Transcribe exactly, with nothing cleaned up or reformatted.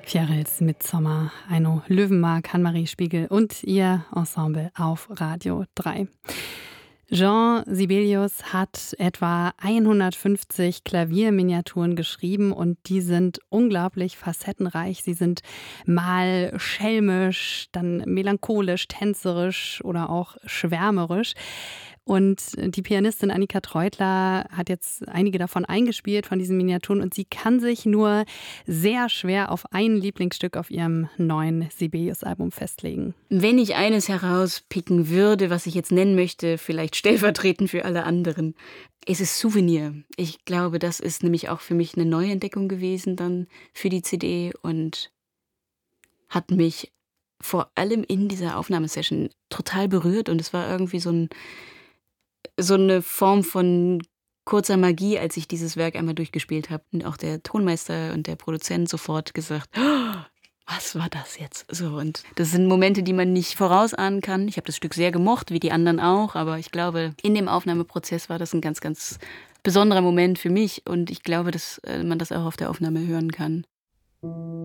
Fjarrels Midsommar, Eino Löwenmark, Annemarie Spiegel und ihr Ensemble auf Radio drei. Jean Sibelius hat etwa hundertfünfzig Klavierminiaturen geschrieben und die sind unglaublich facettenreich. Sie sind mal schelmisch, dann melancholisch, tänzerisch oder auch schwärmerisch. Und die Pianistin Annika Treutler hat jetzt einige davon eingespielt, von diesen Miniaturen. Und sie kann sich nur sehr schwer auf ein Lieblingsstück auf ihrem neuen Sibelius-Album festlegen. Wenn ich eines herauspicken würde, was ich jetzt nennen möchte, vielleicht stellvertretend für alle anderen, ist es Souvenir. Ich glaube, das ist nämlich auch für mich eine Neuentdeckung gewesen dann für die C D und hat mich vor allem in dieser Aufnahmesession total berührt. Und es war irgendwie so ein so eine Form von kurzer Magie, als ich dieses Werk einmal durchgespielt habe. Und auch der Tonmeister und der Produzent sofort gesagt, oh, was war das jetzt? So, und das sind Momente, die man nicht vorausahnen kann. Ich habe das Stück sehr gemocht, wie die anderen auch, aber ich glaube, in dem Aufnahmeprozess war das ein ganz, ganz besonderer Moment für mich und ich glaube, dass man das auch auf der Aufnahme hören kann.